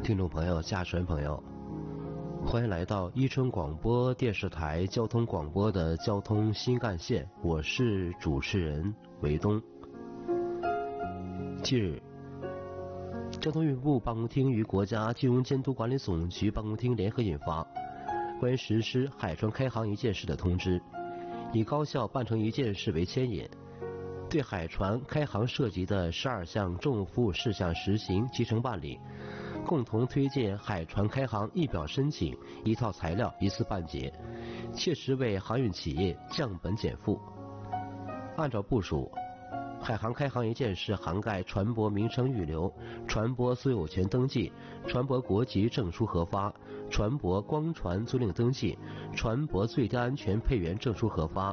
听众朋友、驾驶员朋友，欢迎来到伊春广播电视台交通广播的交通新干线，我是主持人韦东。近日，交通运部办公厅与国家金融监督管理总局办公厅联合印发关于实施海船开航一件事的通知，以高效办成一件事为牵引，对海船开航涉及的12项政务服务事项实行集成办理，共同推进海船开航一表申请、一套材料一次办结，切实为航运企业降本减负。按照部署，海航开航一件事涵盖船舶名称预留、船舶所有权登记、船舶国籍证书核发、船舶光船租赁登记、船舶最低安全配员证书核发、